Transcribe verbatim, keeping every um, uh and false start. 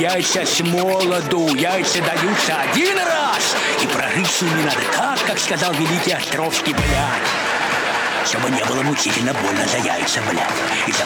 яйца с молоду. Яйца даются один раз, и прожить не надо так, как сказал великий Островский, блядь. Чтобы не было мучительно больно за яйца, блядь. И за